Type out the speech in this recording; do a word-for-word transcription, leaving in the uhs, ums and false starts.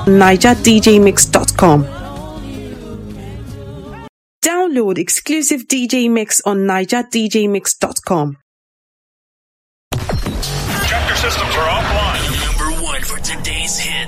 niger d j mix dot com. Download exclusive D J mix on niger d j mix dot com. Check your systems are offline. Number one for today's hits.